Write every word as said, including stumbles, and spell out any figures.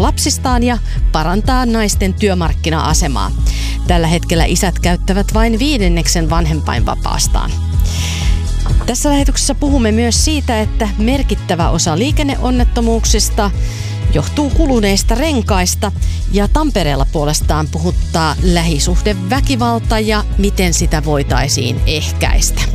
lapsistaan ja parantaa naisten työmarkkina-asemaa. Tällä hetkellä isät käyttävät vain viidenneksen vanhempainvapaastaan. Tässä lähetyksessä puhumme myös siitä, että merkittävä osa liikenneonnettomuuksista johtuu kuluneista renkaista ja Tampereella puolestaan puhuttaa lähisuhdeväkivalta ja miten sitä voitaisiin ehkäistä.